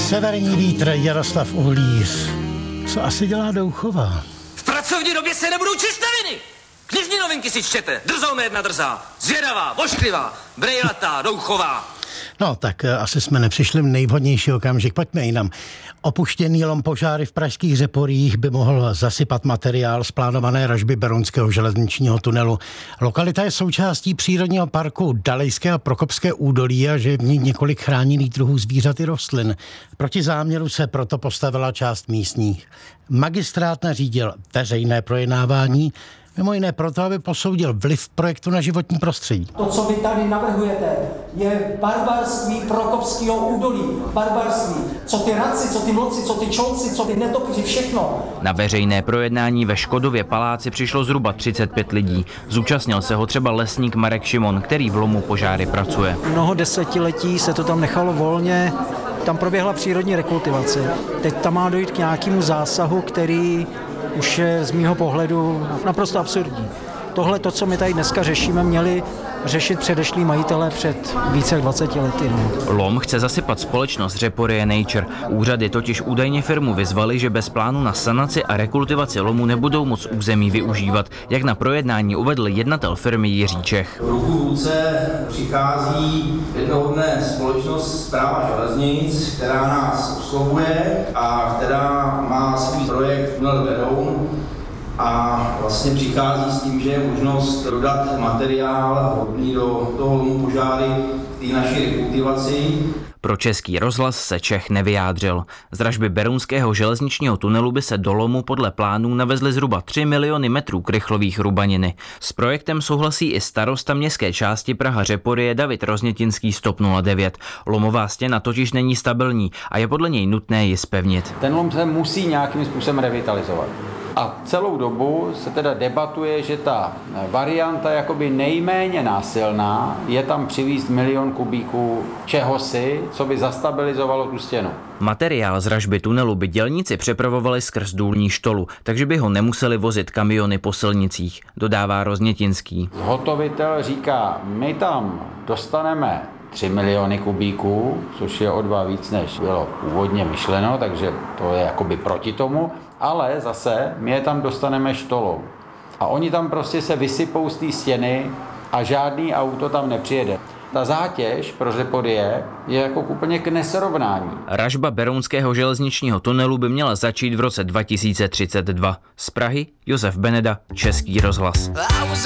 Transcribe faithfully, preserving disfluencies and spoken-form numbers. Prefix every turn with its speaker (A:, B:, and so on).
A: Severní vítr, Jaroslav Uhlíř. Co asi dělá Douchová?
B: V pracovní době se nebudou číst noviny. Knižní novinky si čtěte. Drzou jedna drzá. Zvědavá, vošklivá, brejlatá, Douchová.
A: No, tak asi jsme nepřišli v nejvhodnější okamžik. Pojďme jinam. Opuštěný lom Požáry v pražských Řeporích by mohl zasypat materiál z plánované ražby berounského železničního tunelu. Lokalita je součástí přírodního parku Dalejské a Prokopské údolí a že v ní několik chráněných druhů zvířat i rostlin. Proti záměru se proto postavila část místních. Magistrát nařídil veřejné projednávání, mimo jiné proto, aby posoudil vliv projektu na životní prostředí.
C: To, co vy tady navrhujete, je barbarství Prokopského údolí. Barbarství. Co ty radci, co ty mloci, co ty čolci, co ty netopři, všechno.
D: Na veřejné projednání ve Škodově paláci přišlo zhruba třicet pět lidí. Zúčastnil se ho třeba lesník Marek Šimon, který v lomu Požáry pracuje.
E: Mnoho desetiletí se to tam nechalo volně, tam proběhla přírodní rekultivace. Teď tam má dojít k nějakému zásahu, který už je z mýho pohledu naprosto absurdní. Tohle, to, co my tady dneska řešíme, měli řešit předešlí majitelé před více jak dvaceti lety. No.
D: Lom chce zasypat společnost Řeporyje Nature. Úřady totiž údajně firmu vyzvali, že bez plánu na sanaci a rekultivaci lomu nebudou moc území využívat, jak na projednání uvedl jednatel firmy Jiří Čech.
F: Ruku v ruce přichází jednoho dne společnost Správa železnic, která nás oslovuje a která má svůj projekt Tunel Beroun. A vlastně přichází s tím, že je možnost dodat materiál vhodný do toho lomu Požáry k té naší rekultivaci.
D: Pro Český rozhlas se Čech nevyjádřil. Z dražby berounského železničního tunelu by se do lomu podle plánů navezly zhruba tři miliony metrů krychlových rubaniny. S projektem souhlasí i starosta městské části Praha Řeporyje David Roznětinský z TOP nula devět. Lomová stěna totiž není stabilní a je podle něj nutné ji zpevnit.
G: Ten lom se musí nějakým způsobem revitalizovat. A celou dobu se teda debatuje, že ta varianta jakoby nejméně násilná je tam přivízt milion kubíků čehosi, co by zastabilizovalo tu stěnu.
D: Materiál z ražby tunelu by dělníci přepravovali skrz důlní štolu, takže by ho nemuseli vozit kamiony po silnicích, dodává Roznětinský.
G: Zhotovitel říká, my tam dostaneme tři miliony kubíků, což je o dva víc, než bylo původně myšleno, takže to je jakoby proti tomu, ale zase my je tam dostaneme štolou. A oni tam prostě se vysypou z té stěny a žádný auto tam nepřijede. Ta zátěž pro Řeporyje je jako úplně k nesrovnání.
D: Ražba berounského železničního tunelu by měla začít v roce dva tisíce třicet dva. Z Prahy Josef Beneda, Český rozhlas.